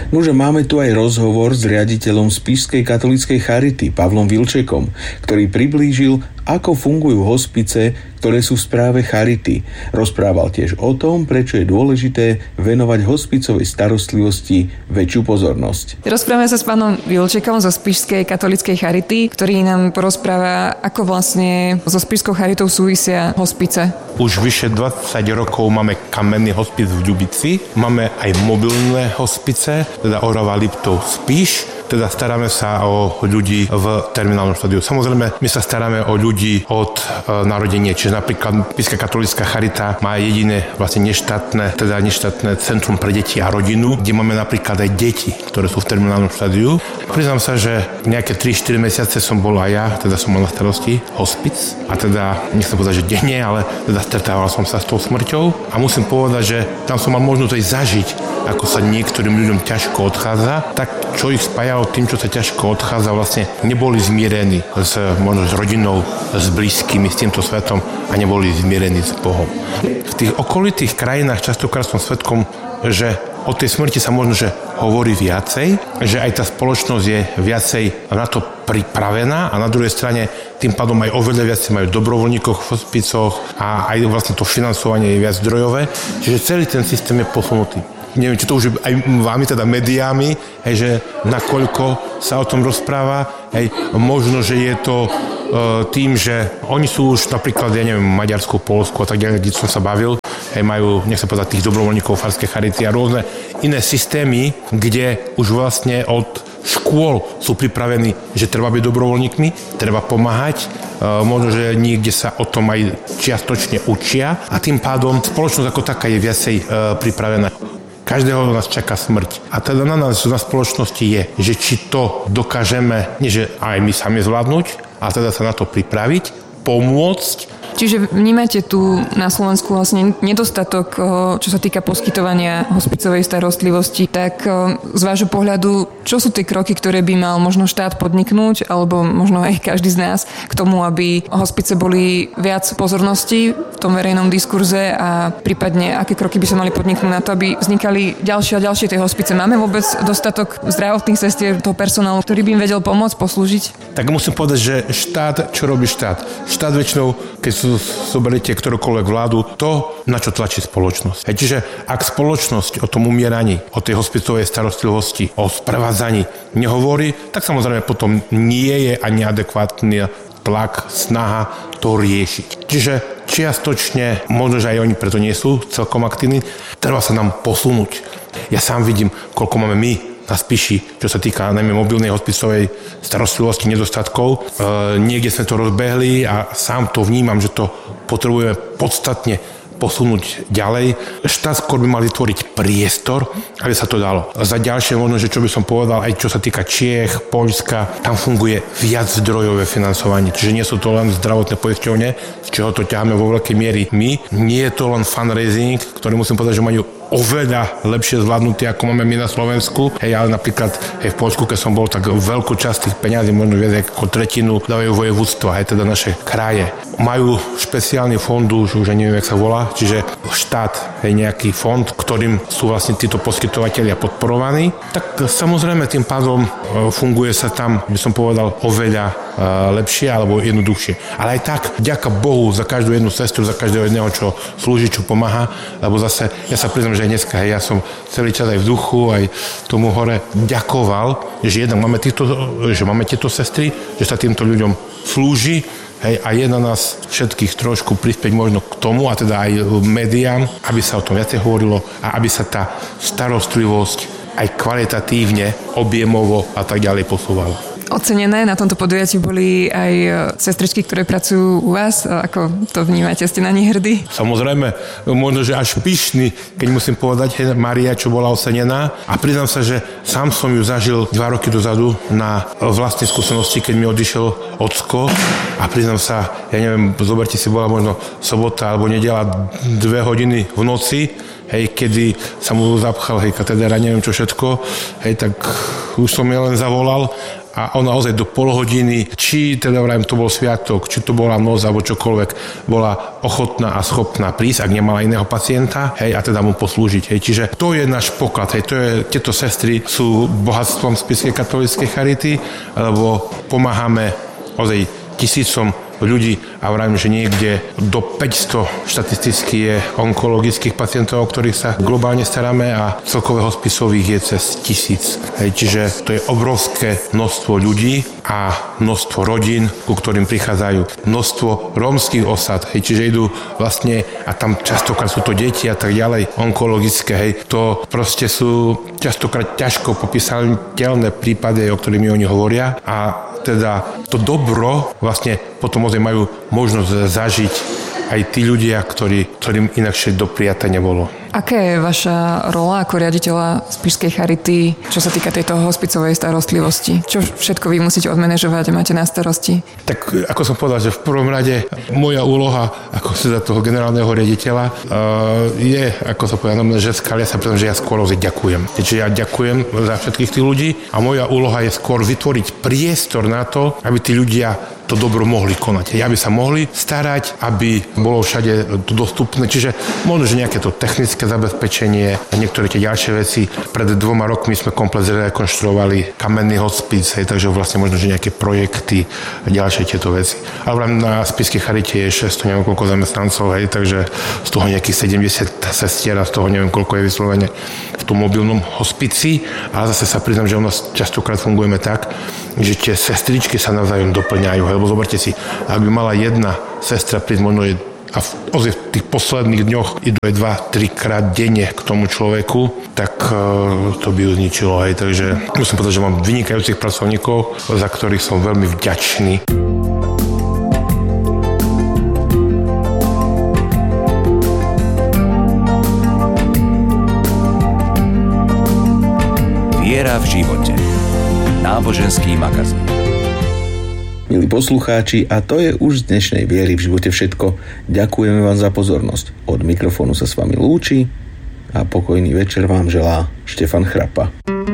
Nože máme tu aj rozhovor s riaditeľom Spišskej katolíckej charity Pavlom Vilčekom, ktorý priblížil, ako fungujú hospice, ktoré sú v správe charity. Rozprával tiež o tom, prečo je dôležité venovať hospicovej starostlivosti väčšiu pozornosť. Rozprávame sa s pánom Vilčekom zo Spišskej katolíckej charity, ktorý nám porozpráva, ako vlastne so Spišskou charitou súvisia hospice. Už vyše 20 rokov máme kamenný hospic v Ľubici, máme aj mobilné hospice, teda Orava, Liptov, Spiš. Teda staráme sa o ľudí v terminálnom štádiu. Samozrejme, my sa staráme o ľudí od narodenia, čiže napríklad Spišská katolícka charita má jediné vlastne neštátne centrum pre deti a rodinu, kde máme napríklad aj deti, ktoré sú v terminálnom štádiu. Priznám sa, že nejaké 3-4 mesiace som bol aj ja, teda som mal na starosti hospic a teda, nechcem povedať, že denne, ale teda stretával som sa s tou smrťou a musím povedať, že tam som mal možnosť aj zažiť, ako sa niektorým ľuďom ťažko odchádza, tak čo ich spájalo tým, čo sa ťažko odchádza, vlastne neboli zmierení možno s rodinou, s blízkymi, s týmto svetom a neboli zmierení s Bohom. V tých okolitých krajinách častokrát som svedkom, že o tej smrti sa možno, že hovorí viacej, že aj tá spoločnosť je viacej na to pripravená a na druhej strane tým pádom aj oveľa viacej majú dobrovoľníkov v hospicoch a aj vlastne to financovanie je viac zdrojové, čiže celý ten systém je posunutý. Neviem, či to už aj vámi, teda médiami, že nakoľko sa o tom rozpráva, možno, že je to tým, že oni sú už napríklad, ja neviem, Maďarsku, Poľsku a tak ďalej, kde som sa bavil, majú, nech sa povedať, tých dobrovoľníkov farskej charity a rôzne iné systémy, kde už vlastne od škôl sú pripravení, že treba byť dobrovoľníkmi, treba pomáhať, možno, že niekde sa o tom aj čiastočne učia a tým pádom spoločnosť ako taká je viacej pripravená. Každého nás čaká smrť. A teda na nás, na spoločnosti je, že či to dokážeme, nie že aj my sami zvládnuť, a teda sa na to pripraviť, pomôcť. Čiže vnímate tu na Slovensku vlastne nedostatok, čo sa týka poskytovania hospicovej starostlivosti, tak z vášho pohľadu, čo sú tie kroky, ktoré by mal možno štát podniknúť, alebo možno aj každý z nás k tomu, aby hospice boli viac pozornosti v tom verejnom diskurze a prípadne aké kroky by sa mali podniknúť na to, aby vznikali ďalšie a ďalšie tie hospice. Máme vôbec dostatok zdravotných sestier, toho personálu, ktorý by im vedel pomôcť, poslúžiť? Tak musím povedať, že štát, čo robí štát? Štát väčšinou, keď zoberiete ktorúkoľvek vládu, to, na čo tlačí spoločnosť. Čiže ak spoločnosť o tom umieraní, o tej hospicovej starostlivosti, o sprevádzaní nehovorí, tak samozrejme potom nie je ani adekvátny tlak, snaha to riešiť. Čiže čiastočne, možno, že aj oni preto nie sú celkom aktívni, treba sa nám posunúť. Ja sám vidím, koľko máme my na Spiši, čo sa týka najmä mobilnej hospicovej starostlivosti, nedostatkov. Niekde sme to rozbehli a sám to vnímam, že to potrebujeme podstatne posunúť ďalej. Štát skôr by mal vytvoriť priestor, aby sa to dalo. Za ďalšie možno, že čo by som povedal, aj čo sa týka Čiech, Poľska, tam funguje viac zdrojové financovanie. Čiže nie sú to len zdravotné poisťovne, z čoho to ťaháme vo veľkej miery my. Nie je to len fundraising, ktorý musím povedať, že majú oveľa lepšie zvládnuté, ako máme my na Slovensku. Ale napríklad v Poľsku, keď som bol, tak veľkú časť tých peňazí, možno viac ako tretinu, dávajú vojevúdstva, teda naše kraje. Majú špeciálny fond, už neviem, jak sa volá, čiže štát je nejaký fond, ktorým sú vlastne títo poskytovatelia podporovaní. Tak samozrejme tým pádom funguje sa tam, by som povedal, oveľa lepšie alebo jednoduchšie. Ale aj tak, vďaka Bohu za každú jednu sestru, za každého jedného, čo slúži, čo pomáha, lebo zase, ja sa priznám, že aj dneska, ja som celý čas aj v duchu, aj tomu hore ďakoval, že jednak máme tieto sestry, že sa týmto ľuďom slúži, a je na nás všetkých trošku prispieť možno k tomu, a teda aj médiám, aby sa o tom viacej hovorilo a aby sa tá starostlivosť aj kvalitatívne, objemovo a tak ďalej posúvala. Ocenené na tomto podujatí boli aj sestričky, ktoré pracujú u vás. Ako to vnímate? Ste na nich hrdí? Samozrejme, možno, že až pyšný, keď musím povedať, Mária, čo bola ocenená. A priznám sa, že sám som ju zažil 2 roky dozadu na vlastnej skúsenosti, keď mi odišiel ocko. A priznám sa, ja neviem, zoberte si, bola možno sobota alebo nedeľa 2 hodiny v noci, hej, kedy sa mu zapchal, hej, katedra, neviem čo všetko, hej, tak už som ja len zavolal a ona naozaj do pol hodiny, či teda vrajím, to bol sviatok, či to bola noc alebo čokoľvek, bola ochotná a schopná prísť, ak nemala iného pacienta, hej, a teda mu poslúžiť, hej. Čiže to je náš poklad, hej, tieto sestry sú bohatstvom Spišskej katolíckej charity, lebo pomáhame ozaj tisícom ľudí a vravím, že niekde do 500 štatisticky je onkologických pacientov, o ktorých sa globálne staráme a celkové hospisových je cez 1000. Hej, čiže to je obrovské množstvo ľudí a množstvo rodín, ku ktorým prichádzajú. Množstvo rómskych osad, hej, čiže idú vlastne a tam častokrát sú to deti a tak ďalej, onkologické, hej, to proste sú častokrát ťažko popísateľné prípady, o ktorých mi oni hovoria a teda to dobro vlastne potom majú možnosť zažiť aj tí ľudia, ktorým inakšie dopriate nebolo. Aká je vaša rola ako riaditeľa Spišskej charity, čo sa týka tejto hospicovej starostlivosti? Čo všetko vy musíte odmanažovať a máte na starosti? Tak ako som povedal, že v prvom rade moja úloha ako teda toho generálneho riaditeľa je, ako sa povedal, že skália sa, pretože ja skôr ďakujem. Čiže ja ďakujem za všetkých tých ľudí a moja úloha je skôr vytvoriť priestor na to, aby tí ľudia to dobro mohli konať. Aby sa mohli starať, aby bolo všade to dostupné. Čiže možno, že nejaké to technické zabezpečenie a niektoré tie ďalšie veci. Pred 2 rokmi sme komplet zrekonštruovali kamenný hospic, takže vlastne možno, že nejaké projekty a ďalšie tieto veci. Ale na Spišskej charite je 600 neviem koľko zamestnancov, takže z toho nejakých 70 sestier a z toho neviem koľko je vyslovene v tom mobilnom hospici. Ale zase sa priznám, že u nás častokrát fungujeme tak, že tie sestričky sa navzájom doplňajú. Lebo zoberte si, ak by mala jedna sestra prísť možno a v tých posledných dňoch idú aj 2-3 krát denne k tomu človeku, tak to by ju zničilo. Hej. Takže musím povedať, že mám vynikajúcich pracovníkov, za ktorých som veľmi vďačný. Viera v živote. Náboženský magazín. Milí poslucháči, a to je už z dnešnej Viery v živote všetko. Ďakujeme vám za pozornosť. Od mikrofónu sa s vami lúči a pokojný večer vám želá Štefan Chrapa.